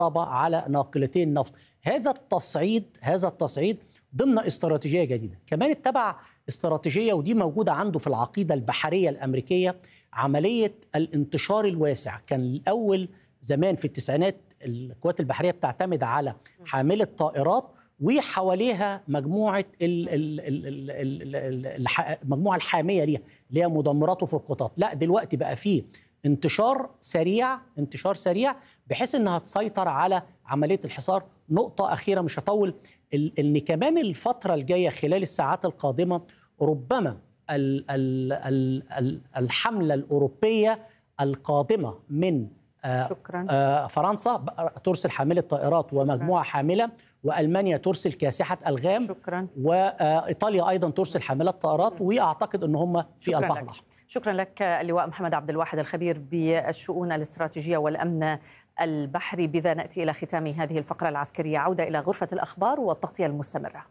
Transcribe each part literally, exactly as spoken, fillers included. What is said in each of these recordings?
على ناقلتين نفط. هذا التصعيد هذا التصعيد ضمن استراتيجية جديدة. كمان اتبع استراتيجية ودي موجودة عنده في العقيدة البحرية الأمريكية، عملية الانتشار الواسع. كان الأول زمان في التسعينات القوات البحرية بتعتمد على حاملة طائرات وحواليها مجموعة ال ال ال ال ال المجموعة الحامية ليها اللي هي مدمرات وفرقاطات. لا، دلوقتي بقى فيه انتشار سريع انتشار سريع بحيث انها تسيطر على عملية الحصار. نقطة أخيرة مش هطول، ان كمان الفترة الجاية خلال الساعات القادمة ربما ال ال ال الحملة الأوروبية القادمة من شكرا. آه فرنسا ترسل حاملة طائرات ومجموعة حاملة، وألمانيا ترسل كاسحة ألغام، شكرا. وإيطاليا أيضا ترسل حاملات طائرات، وأعتقد أن هم في البحر الأحمر. شكرا لك اللواء محمد عبد الواحد الخبير بالشؤون الاستراتيجية والأمن البحري. بذا نأتي إلى ختام هذه الفقرة العسكرية. عودة إلى غرفة الأخبار والتغطية المستمرة.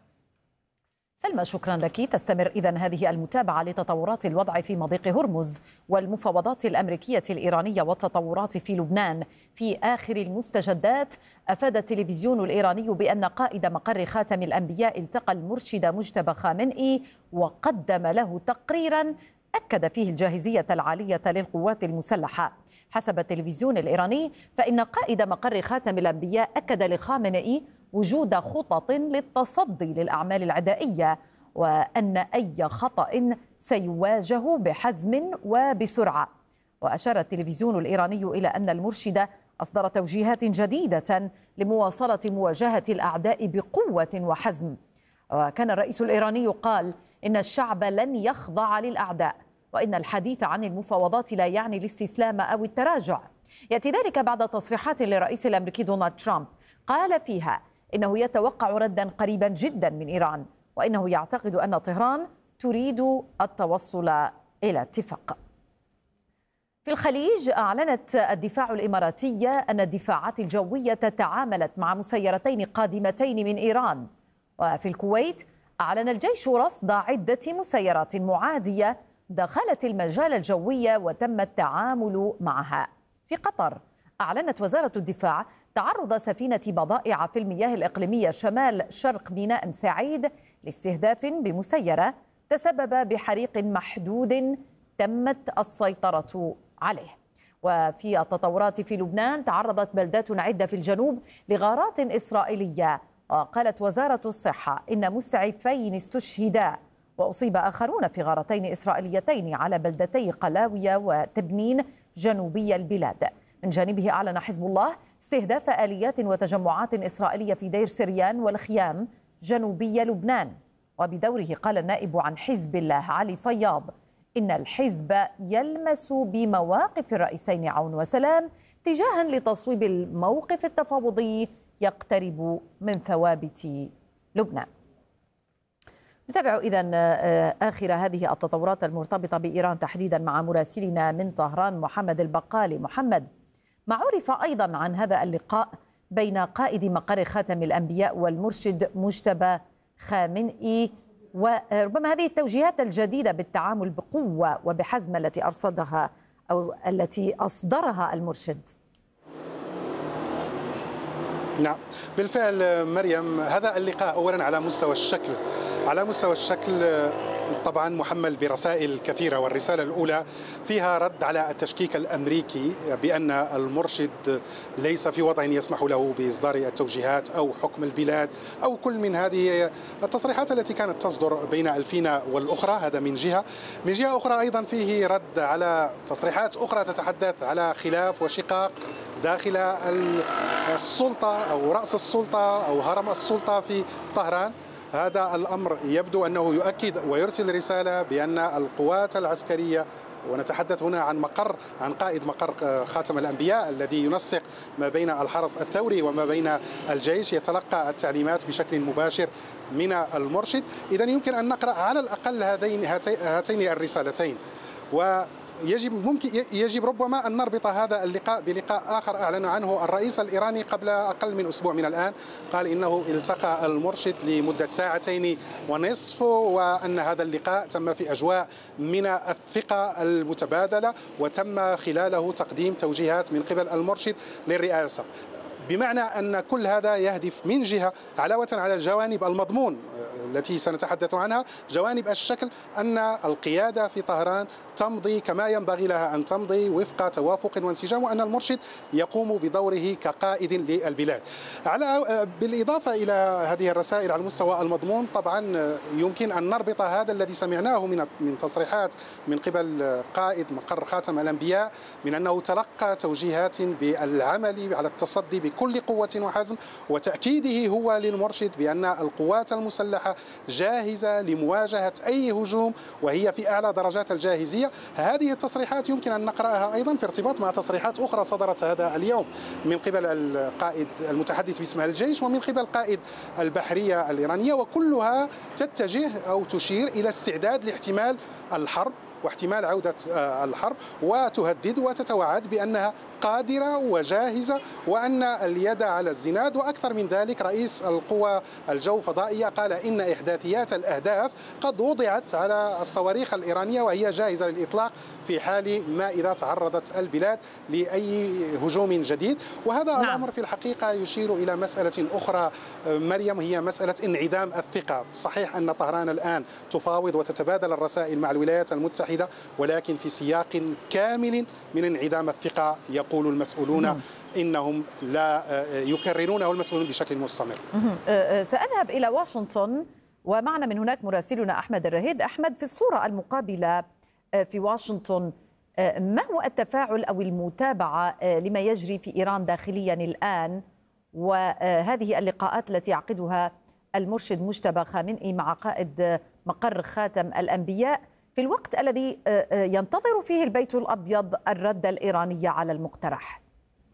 سلمى، شكرا لك. تستمر إذن هذه المتابعة لتطورات الوضع في مضيق هرمز والمفاوضات الأمريكية الإيرانية والتطورات في لبنان. في آخر المستجدات، أفاد التلفزيون الإيراني بأن قائد مقر خاتم الأنبياء التقى المرشد مجتبى خامنئي وقدم له تقريرا أكد فيه الجاهزية العالية للقوات المسلحة. حسب التلفزيون الإيراني، فإن قائد مقر خاتم الأنبياء أكد لخامنئي وجود خطط للتصدي للأعمال العدائية، وأن أي خطأ سيواجه بحزم وبسرعة. وأشار التلفزيون الإيراني إلى أن المرشد أصدر توجيهات جديدة لمواصلة مواجهة الأعداء بقوة وحزم. وكان الرئيس الإيراني قال إن الشعب لن يخضع للأعداء، وإن الحديث عن المفاوضات لا يعني الاستسلام أو التراجع. يأتي ذلك بعد تصريحات للرئيس الأمريكي دونالد ترامب قال فيها إنه يتوقع ردا قريبا جدا من إيران، وإنه يعتقد أن طهران تريد التوصل إلى اتفاق. في الخليج، أعلنت الدفاع الإماراتية أن الدفاعات الجوية تعاملت مع مسيرتين قادمتين من إيران. وفي الكويت، أعلن الجيش رصد عدة مسيرات معادية دخلت المجال الجوي وتم التعامل معها. في قطر، أعلنت وزارة الدفاع تعرض سفينة بضائع في المياه الإقليمية شمال شرق ميناء مساعيد لاستهداف بمسيرة تسبب بحريق محدود تمت السيطرة عليه. وفي التطورات في لبنان، تعرضت بلدات عدة في الجنوب لغارات إسرائيلية، وقالت وزارة الصحة إن مسعفين استشهدا، وأصيب آخرون في غارتين إسرائيليتين على بلدتي قلاوية وتبنين جنوبي البلاد. من جانبه، أعلن حزب الله استهداف آليات وتجمعات إسرائيلية في دير سريان والخيام جنوبي لبنان. وبدوره قال النائب عن حزب الله علي فياض إن الحزب يلمس بمواقف الرئيسين عون وسلام تجاها لتصويب الموقف التفاوضي يقترب من ثوابت لبنان. نتابع إذن آخر هذه التطورات المرتبطة بإيران تحديدا مع مراسلنا من طهران محمد البقالي. محمد، ما عرف أيضا عن هذا اللقاء بين قائد مقر خاتم الأنبياء والمرشد مجتبى خامنئي، وربما هذه التوجيهات الجديدة بالتعامل بقوة وبحزم التي أرصدها أو التي أصدرها المرشد؟ نعم بالفعل مريم، هذا اللقاء أولا على مستوى الشكل على مستوى الشكل طبعا محمل برسائل كثيرة، والرسالة الأولى فيها رد على التشكيك الأمريكي بأن المرشد ليس في وضع يسمح له بإصدار التوجيهات أو حكم البلاد أو كل من هذه التصريحات التي كانت تصدر بين الفينة والأخرى. هذا من جهة. من جهة أخرى أيضا فيه رد على تصريحات أخرى تتحدث على خلاف وشقاق داخل السلطة أو رأس السلطة أو هرم السلطة في طهران. هذا الأمر يبدو أنه يؤكد ويرسل رسالة بأن القوات العسكرية، ونتحدث هنا عن مقر عن قائد مقر خاتم الأنبياء الذي ينسق ما بين الحرس الثوري وما بين الجيش، يتلقى التعليمات بشكل مباشر من المرشد. إذن يمكن أن نقرأ على الأقل هذين هاتين الرسالتين. و يجب ممكن يجب ربما أن نربط هذا اللقاء بلقاء آخر أعلن عنه الرئيس الإيراني قبل أقل من أسبوع من الآن. قال إنه التقى المرشد لمدة ساعتين ونصف، وأن هذا اللقاء تم في أجواء من الثقة المتبادلة، وتم خلاله تقديم توجيهات من قبل المرشد للرئاسة. بمعنى أن كل هذا يهدف من جهة علاوة على الجوانب المضمون التي سنتحدث عنها، جوانب الشكل، أن القيادة في طهران تمضي كما ينبغي لها أن تمضي وفق توافق وانسجام، وأن المرشد يقوم بدوره كقائد للبلاد. على بالإضافة إلى هذه الرسائل على المستوى المضمون، طبعا يمكن أن نربط هذا الذي سمعناه من من تصريحات من قبل قائد مقر خاتم الأنبياء من أنه تلقى توجيهات بالعمل على التصدي بكل قوة وحزم، وتأكيده هو للمرشد بأن القوات المسلحة جاهزة لمواجهة أي هجوم وهي في أعلى درجات الجاهزية. هذه التصريحات يمكن أن نقرأها أيضا في ارتباط مع تصريحات أخرى صدرت هذا اليوم من قبل القائد المتحدث باسم الجيش ومن قبل قائد البحرية الإيرانية، وكلها تتجه أو تشير إلى استعداد لاحتمال الحرب واحتمال عودة الحرب، وتهدد وتتوعد بأنها قادرة وجاهزة وأن اليد على الزناد. وأكثر من ذلك، رئيس القوى الجو فضائية قال إن إحداثيات الأهداف قد وضعت على الصواريخ الإيرانية وهي جاهزة للإطلاق في حال ما إذا تعرضت البلاد لأي هجوم جديد. وهذا نعم. الأمر في الحقيقة يشير إلى مسألة أخرى مريم، هي مسألة انعدام الثقة. صحيح أن طهران الآن تفاوض وتتبادل الرسائل مع الولايات المتحدة، ولكن في سياق كامل من انعدام الثقة، يقول المسؤولون مم. إنهم لا يكررونه المسؤولون بشكل مستمر. سأذهب إلى واشنطن ومعنا من هناك مراسلنا أحمد الرهيد. أحمد، في الصورة المقابلة في واشنطن، ما هو التفاعل أو المتابعة لما يجري في إيران داخليا الآن، وهذه اللقاءات التي يعقدها المرشد مجتبى خامنئي مع قائد مقر خاتم الأنبياء في الوقت الذي ينتظر فيه البيت الأبيض الرد الإيراني على المقترح؟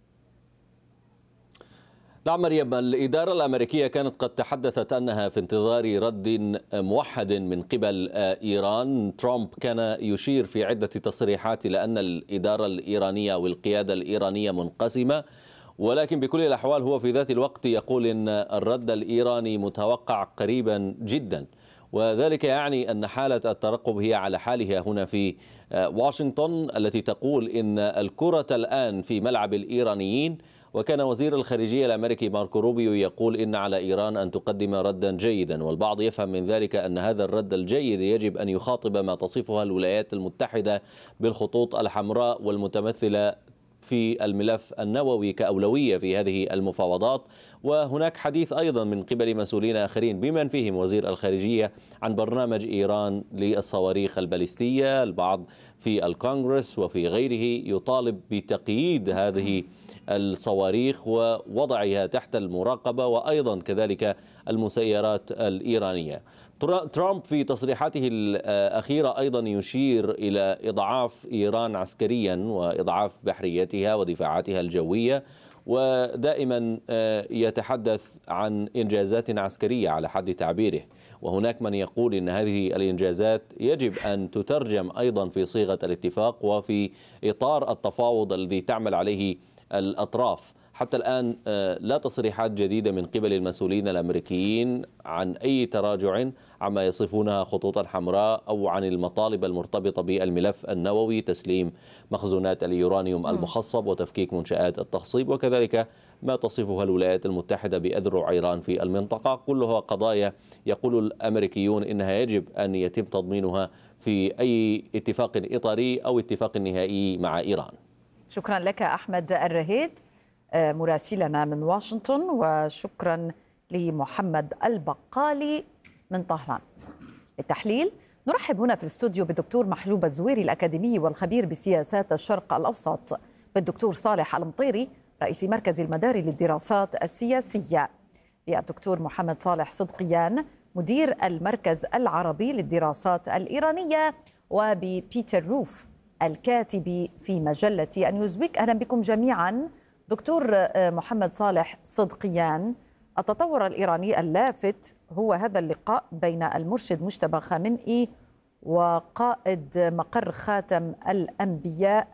نعم مريم، الإدارة الأمريكية كانت قد تحدثت أنها في انتظار رد موحد من قبل إيران. ترامب كان يشير في عدة تصريحات إلى أن الإدارة الإيرانية والقيادة الإيرانية منقسمة، ولكن بكل الأحوال هو في ذات الوقت يقول أن الرد الإيراني متوقع قريبا جدا، وذلك يعني أن حالة الترقب هي على حالها هنا في واشنطن، التي تقول إن الكرة الآن في ملعب الإيرانيين. وكان وزير الخارجية الأمريكي ماركو روبيو يقول إن على إيران أن تقدم ردا جيدا، والبعض يفهم من ذلك أن هذا الرد الجيد يجب أن يخاطب ما تصفها الولايات المتحدة بالخطوط الحمراء والمتمثلة في الملف النووي كأولوية في هذه المفاوضات. وهناك حديث أيضا من قبل مسؤولين آخرين بمن فيهم وزير الخارجية عن برنامج إيران للصواريخ الباليستية. البعض في الكونغرس وفي غيره يطالب بتقييد هذه الصواريخ ووضعها تحت المراقبة، وأيضا كذلك المسيرات الإيرانية. ترامب في تصريحاته الأخيرة أيضا يشير إلى إضعاف إيران عسكريا وإضعاف بحريتها ودفاعاتها الجوية، ودائما يتحدث عن إنجازات عسكرية على حد تعبيره. وهناك من يقول إن هذه الإنجازات يجب أن تترجم أيضا في صيغة الاتفاق وفي إطار التفاوض الذي تعمل عليه الأطراف. حتى الآن لا تصريحات جديدة من قبل المسؤولين الأمريكيين عن أي تراجع عما يصفونها خطوطا حمراء أو عن المطالب المرتبطة بالملف النووي، تسليم مخزونات اليورانيوم المخصب وتفكيك منشآت التخصيب، وكذلك ما تصفها الولايات المتحدة بأذرع إيران في المنطقة. كلها قضايا يقول الأمريكيون إنها يجب أن يتم تضمينها في أي اتفاق إطاري أو اتفاق نهائي مع إيران. شكرا لك أحمد الرهيد مراسلنا من واشنطن، وشكرا لمحمد البقالي من طهران التحليل. نرحب هنا في الاستوديو بالدكتور محجوب الزويري الأكاديمي والخبير بسياسات الشرق الأوسط، بالدكتور صالح المطيري رئيس مركز المداري للدراسات السياسية، بالدكتور محمد صالح صدقيان مدير المركز العربي للدراسات الإيرانية، وببيتر روف الكاتب في مجلة نيوزويك. أهلا بكم جميعا. دكتور محمد صالح صدقيان، التطور الإيراني اللافت هو هذا اللقاء بين المرشد مجتبى خامنئي وقائد مقر خاتم الأنبياء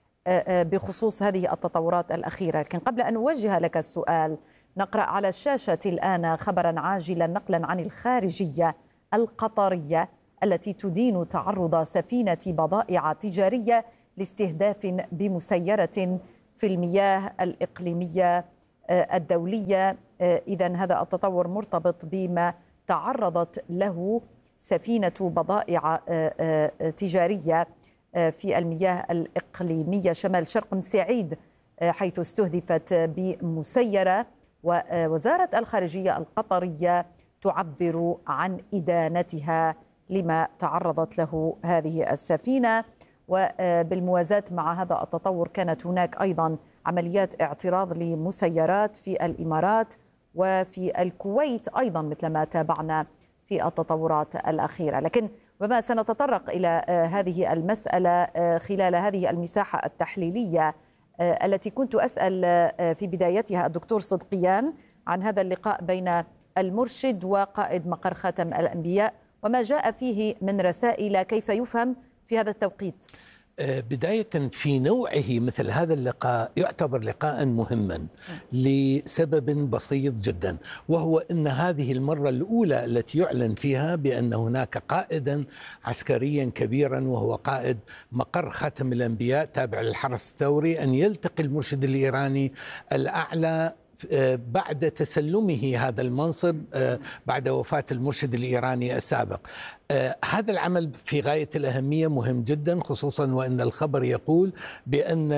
بخصوص هذه التطورات الأخيرة. لكن قبل أن أوجه لك السؤال، نقرأ على الشاشة الآن خبرا عاجلا نقلا عن الخارجية القطرية التي تدين تعرض سفينة بضائع تجارية لاستهداف بمسيرة في المياه الإقليمية الدولية. إذن هذا التطور مرتبط بما تعرضت له سفينة بضائع تجارية في المياه الإقليمية شمال شرق مساعيد، حيث استهدفت بمسيرة، ووزارة الخارجية القطرية تعبر عن إدانتها لما تعرضت له هذه السفينة. وبالموازاة مع هذا التطور كانت هناك أيضا عمليات اعتراض لمسيرات في الإمارات وفي الكويت أيضا مثل ما تابعنا في التطورات الأخيرة. لكن وما سنتطرق إلى هذه المسألة خلال هذه المساحة التحليلية التي كنت أسأل في بدايتها الدكتور صدقيان عن هذا اللقاء بين المرشد وقائد مقر خاتم الأنبياء وما جاء فيه من رسائل، كيف يفهم في هذا التوقيت؟ بداية في نوعه مثل هذا اللقاء يعتبر لقاء مهما لسبب بسيط جدا، وهو أن هذه المرة الأولى التي يعلن فيها بأن هناك قائدا عسكريا كبيرا وهو قائد مقر خاتم الأنبياء تابع للحرس الثوري أن يلتقي المرشد الإيراني الأعلى بعد تسلمه هذا المنصب بعد وفاة المرشد الإيراني السابق. هذا العمل في غاية الأهمية، مهم جدا، خصوصا وأن الخبر يقول بأن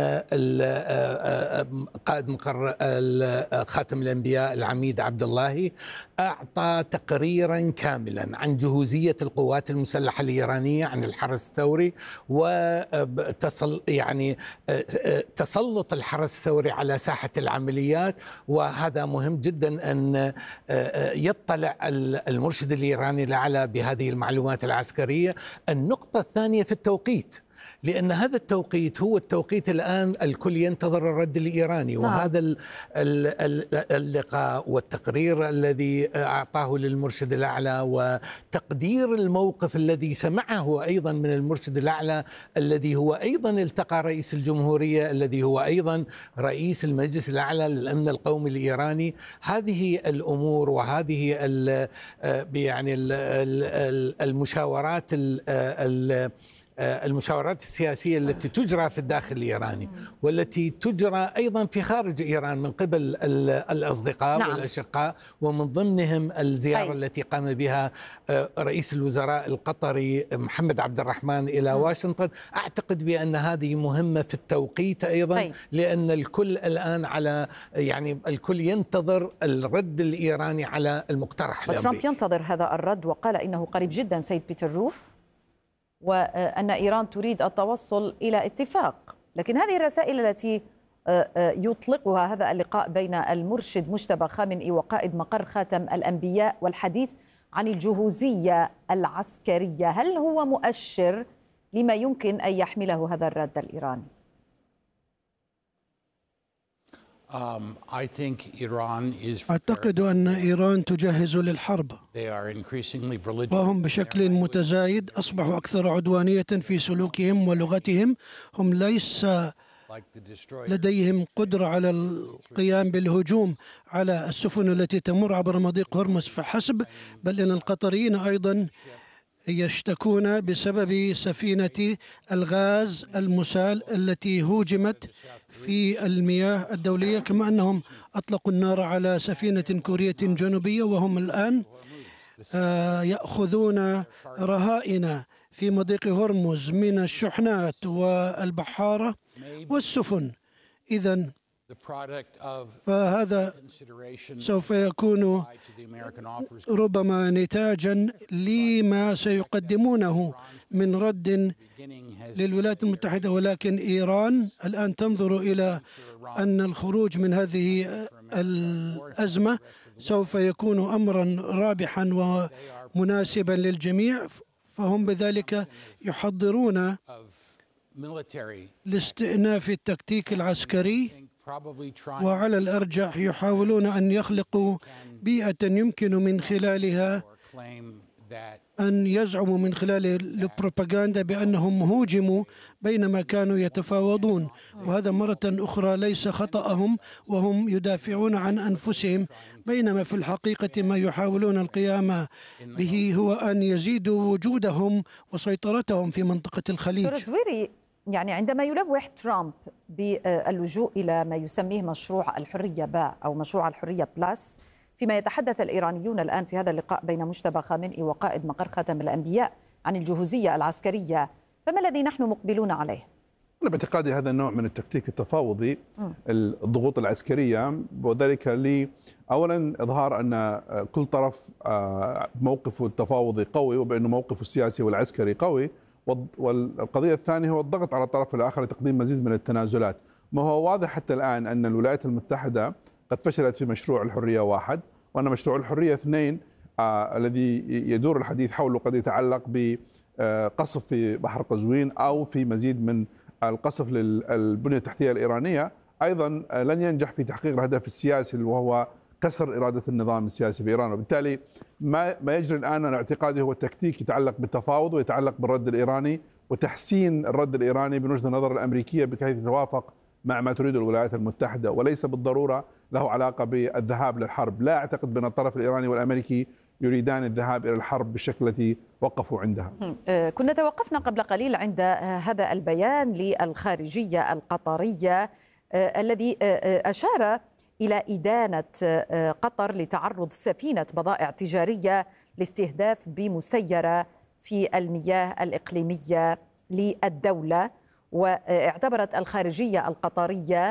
قائد مقر خاتم الأنبياء العميد عبد الله أعطى تقريرا كاملا عن جهوزية القوات المسلحة الإيرانية، عن الحرس الثوري، وتصل يعني تسلط الحرس الثوري على ساحة العمليات. وهذا مهم جدا أن يطلع المرشد الإيراني الأعلى بهذه المعلومات العسكرية. النقطة الثانية في التوقيت، لأن هذا التوقيت هو التوقيت الآن الكل ينتظر الرد الإيراني. نعم. وهذا اللقاء والتقرير الذي أعطاه للمرشد الأعلى وتقدير الموقف الذي سمعه أيضا من المرشد الأعلى الذي هو أيضا التقى رئيس الجمهورية الذي هو أيضا رئيس المجلس الأعلى للأمن القومي الإيراني، هذه الأمور وهذه ال يعني المشاورات ال المشاورات السياسية التي تجرى في الداخل الإيراني والتي تجرى أيضا في خارج إيران من قبل الأصدقاء. نعم. والأشقاء، ومن ضمنهم الزيارة أي. التي قام بها رئيس الوزراء القطري محمد عبد الرحمن إلى م. واشنطن. أعتقد بأن هذه مهمة في التوقيت أيضا. أي. لأن الكل الآن على يعني الكل ينتظر الرد الإيراني على المقترح الأمريكي. ترامب ينتظر هذا الرد وقال إنه قريب جدا سيد بيتر روف، وأن إيران تريد التوصل إلى اتفاق. لكن هذه الرسائل التي يطلقها هذا اللقاء بين المرشد مجتبى خامنئي وقائد مقر خاتم الأنبياء والحديث عن الجهوزية العسكرية، هل هو مؤشر لما يمكن أن يحمله هذا الرد الإيراني؟ أعتقد أن إيران تجهز للحرب، وهم بشكل متزايد أصبحوا أكثر عدوانية في سلوكهم ولغتهم. هم ليس لديهم قدرة على القيام بالهجوم على السفن التي تمر عبر مضيق هرمز فحسب، بل أن القطريين أيضا يشتكون بسبب سفينة الغاز المسال التي هوجمت في المياه الدولية، كما أنهم أطلقوا النار على سفينة كورية جنوبية، وهم الآن يأخذون رهائن في مضيق هرمز من الشحنات والبحارة والسفن. إذن فهذا سوف يكون ربما نتاجا لما سيقدمونه من رد للولايات المتحدة. ولكن إيران الآن تنظر إلى أن الخروج من هذه الأزمة سوف يكون أمرا رابحا ومناسبا للجميع، فهم بذلك يحضرون لاستئناف التكتيك العسكري، وعلى الأرجح يحاولون أن يخلقوا بيئة يمكن من خلالها أن يزعموا من خلال البروباغندا بأنهم هوجموا بينما كانوا يتفاوضون، وهذا مرة أخرى ليس خطأهم، وهم يدافعون عن أنفسهم، بينما في الحقيقة ما يحاولون القيام به هو أن يزيدوا وجودهم وسيطرتهم في منطقة الخليج. يعني عندما يلوح ترامب باللجوء إلى ما يسميه مشروع الحرية باء أو مشروع الحرية بلاس، فيما يتحدث الإيرانيون الآن في هذا اللقاء بين مجتبى خامنئي وقائد مقر خاتم الأنبياء عن الجهوزية العسكرية، فما الذي نحن مقبلون عليه؟ أنا باعتقادي هذا النوع من التكتيك التفاوضي، الضغوط العسكرية، وذلك لي أولا إظهار أن كل طرف موقفه التفاوضي قوي وبأنه موقفه السياسي والعسكري قوي، والقضية الثانية هو الضغط على الطرف الآخر لتقديم مزيد من التنازلات. ما هو واضح حتى الآن أن الولايات المتحدة قد فشلت في مشروع الحرية واحد، وأن مشروع الحرية اثنين آه الذي يدور الحديث حوله قد يتعلق بقصف في بحر قزوين أو في مزيد من القصف للبنية التحتية الإيرانية، أيضا لن ينجح في تحقيق الهدف السياسي وهو كسر إرادة النظام السياسي في إيران. وبالتالي ما ما يجري الآن أنا اعتقادي هو تكتيك يتعلق بالتفاوض ويتعلق بالرد الإيراني وتحسين الرد الإيراني من وجهة النظر الأمريكية بحيث يتوافق مع ما تريد الولايات المتحدة، وليس بالضرورة له علاقة بالذهاب للحرب. لا أعتقد بأن الطرف الإيراني والأمريكي يريدان الذهاب إلى الحرب بالشكل التي وقفوا عندها. كنا توقفنا قبل قليل عند هذا البيان للخارجية القطرية الذي أشار إلى إدانة قطر لتعرض سفينة بضائع تجارية لاستهداف بمسيرة في المياه الإقليمية للدولة، واعتبرت الخارجية القطرية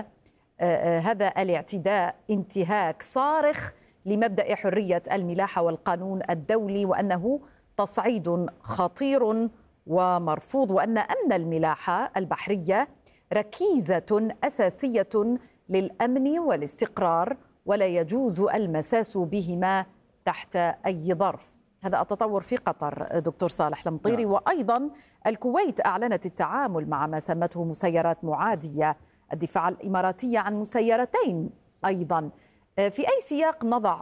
هذا الاعتداء انتهاك صارخ لمبدأ حرية الملاحة والقانون الدولي، وأنه تصعيد خطير ومرفوض، وأن أمن الملاحة البحرية ركيزة أساسية للأمن والاستقرار ولا يجوز المساس بهما تحت أي ظرف. هذا التطور في قطر دكتور صالح المطيري. نعم. وأيضا الكويت أعلنت التعامل مع ما سمته مسيرات معادية، الدفاع الإماراتية عن مسيرتين أيضا. في أي سياق نضع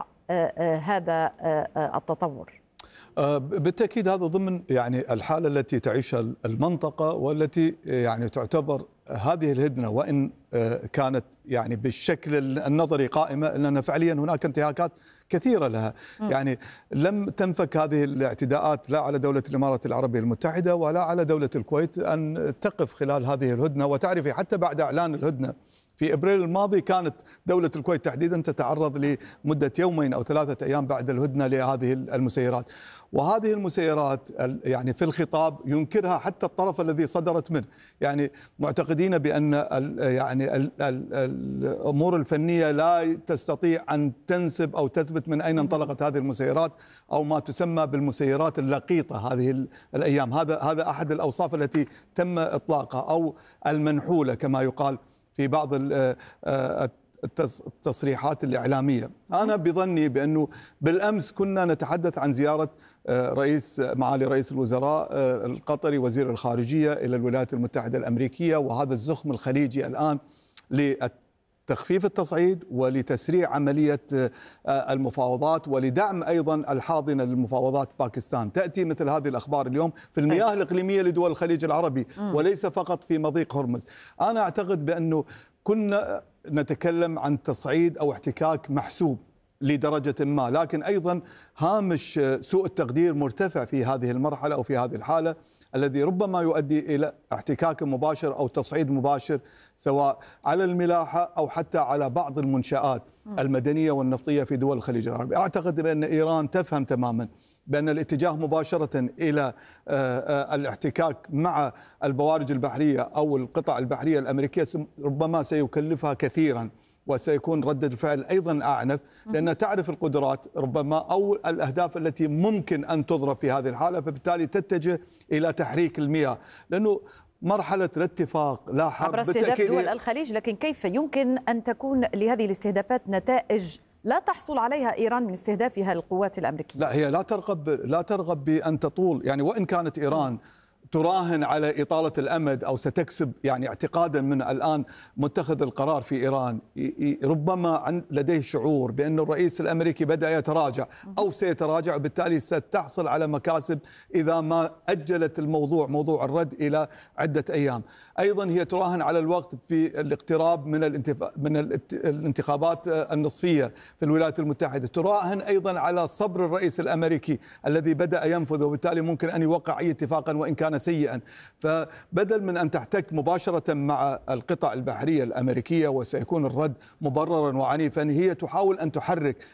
هذا التطور؟ بالتأكيد هذا ضمن يعني الحالة التي تعيشها المنطقة، والتي يعني تعتبر هذه الهدنة وإن كانت يعني بالشكل النظري قائمة، إلا أن فعليا هناك انتهاكات كثيرة لها. م. يعني لم تنفك هذه الاعتداءات لا على دولة الإمارات العربية المتحدة ولا على دولة الكويت أن تقف خلال هذه الهدنة. وتعرفي حتى بعد إعلان الهدنة في ابريل الماضي كانت دولة الكويت تحديدا تتعرض لمدة يومين او ثلاثة ايام بعد الهدنة لهذه المسيرات، وهذه المسيرات يعني في الخطاب ينكرها حتى الطرف الذي صدرت منه، يعني معتقدين بان يعني ال ال الامور الفنية لا تستطيع ان تنسب او تثبت من اين انطلقت هذه المسيرات، او ما تسمى بالمسيرات اللقيطة هذه الايام. هذا هذا احد الاوصاف التي تم اطلاقها، او المنحولة كما يقال في بعض التصريحات الإعلامية. أنا بظني بأنه بالأمس كنا نتحدث عن زيارة رئيس معالي رئيس الوزراء القطري وزير الخارجية إلى الولايات المتحدة الأمريكية، وهذا الزخم الخليجي الآن لتخفيف التصعيد ولتسريع عملية المفاوضات ولدعم أيضا الحاضنة للمفاوضات باكستان. تأتي مثل هذه الأخبار اليوم في المياه الإقليمية لدول الخليج العربي وليس فقط في مضيق هرمز. أنا أعتقد بأنه كنا نتكلم عن تصعيد أو احتكاك محسوب لدرجة ما، لكن أيضا هامش سوء التقدير مرتفع في هذه المرحلة أو في هذه الحالة، الذي ربما يؤدي إلى احتكاك مباشر أو تصعيد مباشر سواء على الملاحة أو حتى على بعض المنشآت المدنية والنفطية في دول الخليج العربي. أعتقد بأن إيران تفهم تماما بأن الاتجاه مباشرة إلى الاحتكاك مع البوارج البحرية أو القطع البحرية الأمريكية ربما سيكلفها كثيرا، وسيكون رد الفعل أيضا أعنف، لأنها تعرف القدرات ربما أو الأهداف التي ممكن أن تضرب في هذه الحالة، فبالتالي تتجه إلى تحريك المياه، لأنه مرحلة الاتفاق لا حرب عبر استهداف دول الخليج. لكن كيف يمكن أن تكون لهذه الاستهدافات نتائج لا تحصل عليها إيران من استهدافها القوات الأمريكية؟ لا، هي لا ترغب لا ترغب بأن تطول، يعني وإن كانت إيران تراهن على إطالة الأمد أو ستكسب يعني اعتقادا من الآن متخذ القرار في إيران ربما لديه شعور بأن الرئيس الأمريكي بدأ يتراجع أو سيتراجع، وبالتالي ستحصل على مكاسب إذا ما أجلت الموضوع موضوع الرد إلى عدة أيام. أيضا هي تراهن على الوقت في الاقتراب من من الانتخابات النصفية في الولايات المتحدة، تراهن أيضا على صبر الرئيس الأمريكي الذي بدأ ينفذ، وبالتالي ممكن أن يوقع أي اتفاقا وإن كان كان سيئا. فبدل من أن تحتك مباشرة مع القطع البحرية الأمريكية وسيكون الرد مبررا وعنيفا، هي تحاول أن تحرك